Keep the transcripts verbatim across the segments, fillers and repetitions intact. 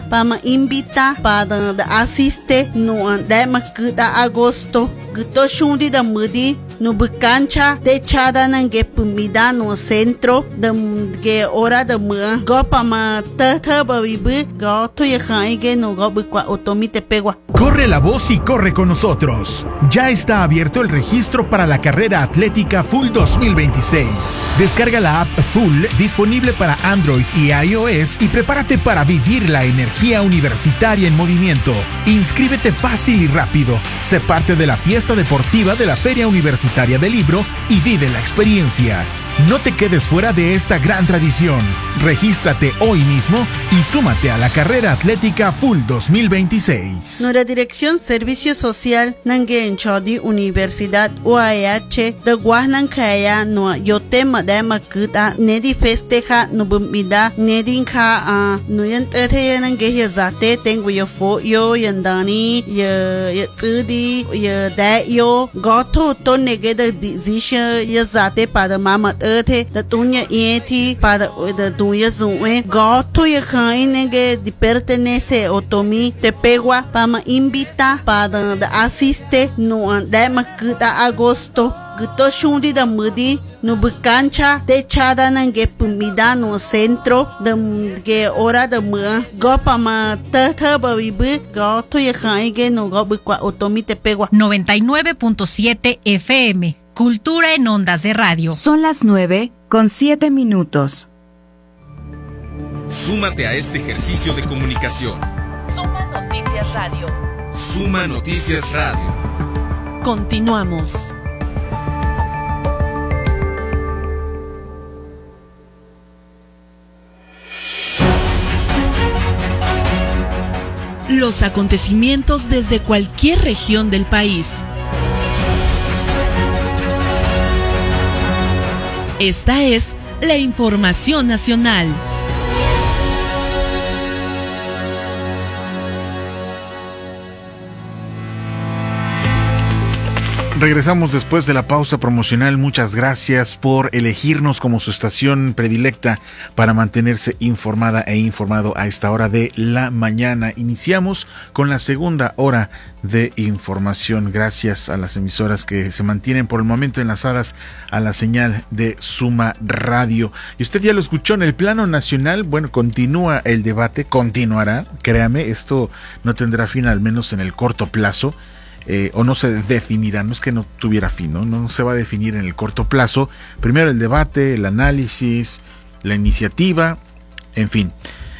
para invitar para asistir no dema da agosto guto shundi da mudi no bucancha techada nange pumida no centro da ge hora da mu go pa ma ta ta ba bibu go to ya khaige no go bukwa otomite pegua. Corre la voz y corre con nosotros. Ya está abierto el registro para la carrera atlética Full dos mil veintiséis. Descarga la app Full disponible para Android y iOS y prepárate para vivir la energía universitaria en movimiento. Inscríbete fácil y rápido. Sé parte de la fiesta deportiva de la Feria Universitaria del Libro y vive la experiencia. No te quedes fuera de esta gran tradición. Regístrate hoy mismo y súmate a la carrera atlética Full dos mil veintiséis. Nuestra Dirección Servicio Social Nangen Chodi Universidad U A H de Guanankaya no yote madama kuta nedi festeja no bumida nedinka a no yente nange yazate tengo yo fo yo yandani ya ya tudi ya da yo goto to nege de decision yazate para mama ete da tunya eti para da tunya zue goto ya kaine que pertenece otomi te pegua para invita para da asiste no dema da agosto guto shundi da mudi no bucancha techada nange pumida no centro da ge hora da mu go pa ma ta ta ba bibu go to ya kaige no go bukwa otomi te pegua. noventa y nueve punto siete F M Cultura en ondas de radio. Son las nueve con siete minutos. Súmate a este ejercicio de comunicación. Suma Noticias Radio. Suma Noticias Radio. Continuamos. Los acontecimientos desde cualquier región del país. Esta es la información nacional. Regresamos después de la pausa promocional. Muchas gracias por elegirnos como su estación predilecta para mantenerse informada e informado a esta hora de la mañana. Iniciamos con la segunda hora de información. Gracias a las emisoras que se mantienen por el momento enlazadas a la señal de Suma Radio. Y usted ya lo escuchó en el plano nacional. Bueno, continúa el debate, continuará. Créame, esto no tendrá fin, al menos en el corto plazo. Eh, o no se definirá, no es que no tuviera fin, ¿no? no se va a definir en el corto plazo. Primero el debate, el análisis, la iniciativa, en fin.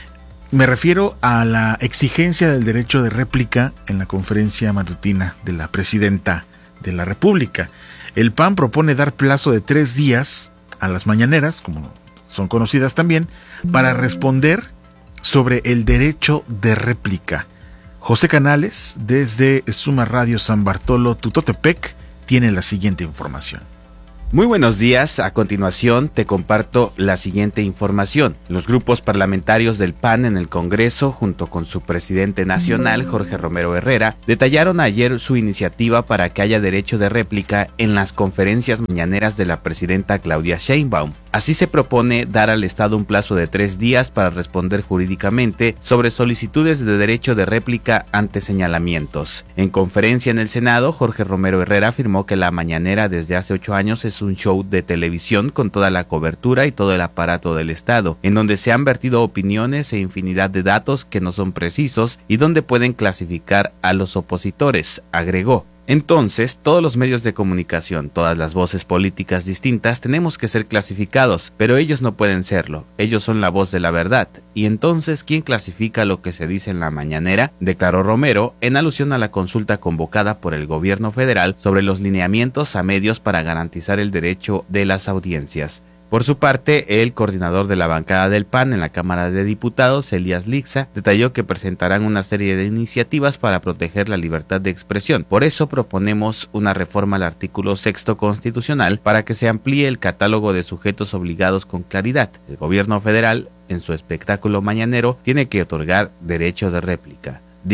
Me refiero a la exigencia del derecho de réplica en la conferencia matutina de la presidenta de la República. El P A N propone dar plazo de tres días a las mañaneras, como son conocidas también, para responder sobre el derecho de réplica. José Canales, desde Suma Radio San Bartolo, Tutotepec, tiene la siguiente información. Muy buenos días. A continuación te comparto la siguiente información. Los grupos parlamentarios del P A N en el Congreso, junto con su presidente nacional, Jorge Romero Herrera, detallaron ayer su iniciativa para que haya derecho de réplica en las conferencias mañaneras de la presidenta Claudia Sheinbaum. Así se propone dar al Estado un plazo de tres días para responder jurídicamente sobre solicitudes de derecho de réplica ante señalamientos. En conferencia en el Senado, Jorge Romero Herrera afirmó que la mañanera desde hace ocho años es un show de televisión con toda la cobertura y todo el aparato del Estado, en donde se han vertido opiniones e infinidad de datos que no son precisos y donde pueden clasificar a los opositores, agregó. Entonces, todos los medios de comunicación, todas las voces políticas distintas tenemos que ser clasificados, pero ellos no pueden serlo, ellos son la voz de la verdad. Y entonces, ¿quién clasifica lo que se dice en la mañanera?, declaró Romero, en alusión a la consulta convocada por el gobierno federal sobre los lineamientos a medios para garantizar el derecho de las audiencias. Por su parte, el coordinador de la bancada del P A N en la Cámara de Diputados, Elías Lixa, detalló que presentarán una serie de iniciativas para proteger la libertad de expresión. Por eso proponemos una reforma al artículo sexto constitucional para que se amplíe el catálogo de sujetos obligados con claridad. El gobierno federal, en su espectáculo mañanero, tiene que otorgar derecho de réplica, dijo.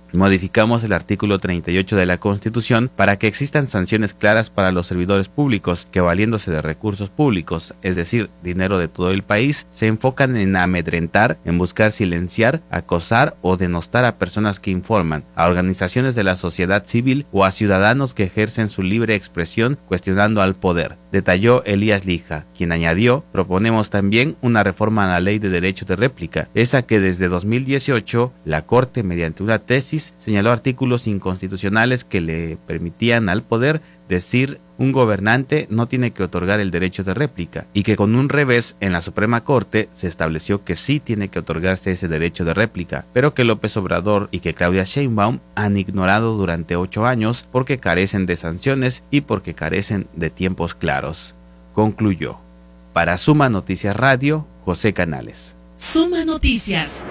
Modificamos el artículo treinta y ocho de la Constitución para que existan sanciones claras para los servidores públicos que, valiéndose de recursos públicos, es decir, dinero de todo el país, se enfocan en amedrentar, en buscar silenciar, acosar o denostar a personas que informan, a organizaciones de la sociedad civil o a ciudadanos que ejercen su libre expresión cuestionando al poder, detalló Elías Lija, quien añadió: proponemos también una reforma a la ley de derecho de réplica, esa que desde dos mil dieciocho la Corte, mediante una tesis, señaló artículos inconstitucionales que le permitían al poder decir un gobernante no tiene que otorgar el derecho de réplica, y que con un revés en la Suprema Corte se estableció que sí tiene que otorgarse ese derecho de réplica, pero que López Obrador y que Claudia Sheinbaum han ignorado durante ocho años porque carecen de sanciones y porque carecen de tiempos claros. Concluyó. Para Suma Noticias Radio, José Canales. Suma Noticias.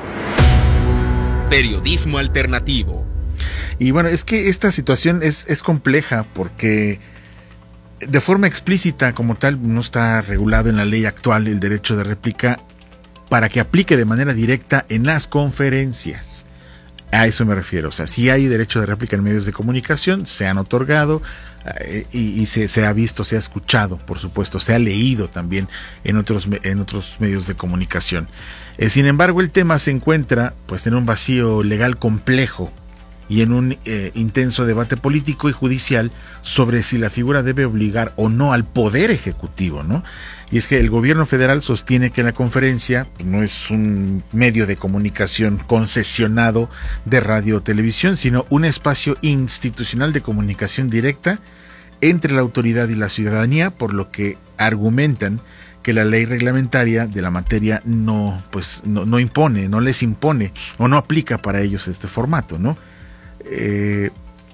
Periodismo alternativo. Y bueno, es que esta situación es, es compleja porque de forma explícita como tal no está regulado en la ley actual el derecho de réplica para que aplique de manera directa en las conferencias. A eso me refiero. O sea, si hay derecho de réplica en medios de comunicación, se han otorgado eh, y, y se, se ha visto, se ha escuchado, por supuesto, se ha leído también en otros, en otros medios de comunicación. Eh, sin embargo, el tema se encuentra pues en un vacío legal complejo y en un eh, intenso debate político y judicial sobre si la figura debe obligar o no al Poder Ejecutivo, ¿no? Y es que el gobierno federal sostiene que la conferencia no es un medio de comunicación concesionado de radio o televisión, sino un espacio institucional de comunicación directa entre la autoridad y la ciudadanía, por lo que argumentan que la ley reglamentaria de la materia no, pues, no, no impone, no les impone o no aplica para ellos este formato, ¿no? Eh,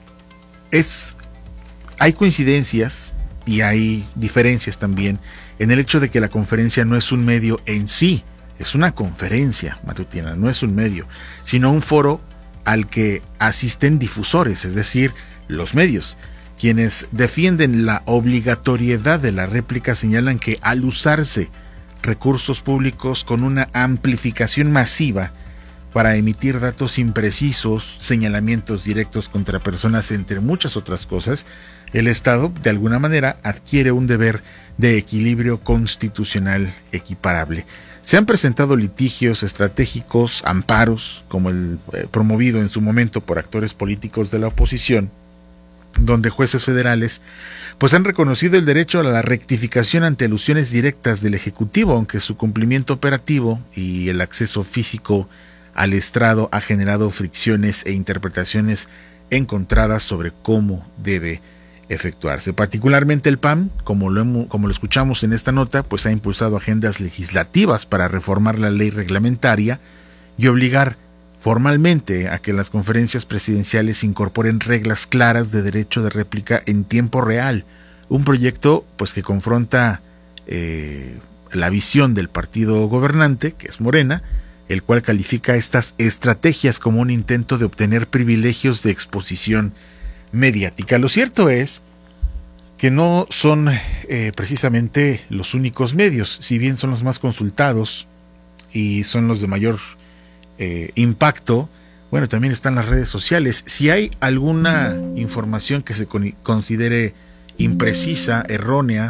es, hay coincidencias y hay diferencias también en el hecho de que la conferencia no es un medio en sí, es una conferencia matutina, no es un medio, sino un foro al que asisten difusores, es decir, los medios. Quienes defienden la obligatoriedad de la réplica señalan que al usarse recursos públicos con una amplificación masiva para emitir datos imprecisos, señalamientos directos contra personas, entre muchas otras cosas, el Estado, de alguna manera, adquiere un deber de equilibrio constitucional equiparable. Se han presentado litigios estratégicos, amparos, como el eh, promovido en su momento por actores políticos de la oposición, donde jueces federales pues han reconocido el derecho a la rectificación ante alusiones directas del Ejecutivo, aunque su cumplimiento operativo y el acceso físico al estrado ha generado fricciones e interpretaciones encontradas sobre cómo debe efectuarse. Particularmente el P A M, como lo, hemos, como lo escuchamos en esta nota, pues ha impulsado agendas legislativas para reformar la ley reglamentaria y obligar formalmente a que las conferencias presidenciales incorporen reglas claras de derecho de réplica en tiempo real. Un proyecto pues que confronta eh, la visión del partido gobernante, que es Morena, el cual califica estas estrategias como un intento de obtener privilegios de exposición mediática. Lo cierto es que no son eh, precisamente los únicos medios, si bien son los más consultados y son los de mayor Eh, impacto, bueno, también están las redes sociales. Si hay alguna información que se con- considere imprecisa, errónea